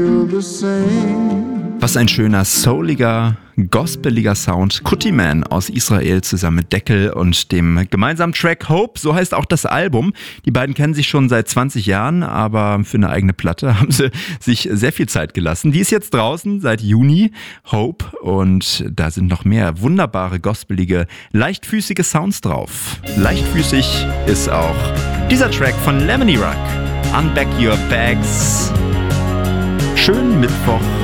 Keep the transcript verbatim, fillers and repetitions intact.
Was ein schöner, souliger, gospeliger Sound. Kutiman aus Israel zusammen mit Deckel und dem gemeinsamen Track Hope, so heißt auch das Album. Die beiden kennen sich schon seit zwanzig Jahren, aber für eine eigene Platte haben sie sich sehr viel Zeit gelassen. Die ist jetzt draußen seit Juni, Hope, und da sind noch mehr wunderbare, gospelige, leichtfüßige Sounds drauf. Leichtfüßig ist auch dieser Track von Lemony Rock, Unpack Your Bags. Schönen Mittwoch.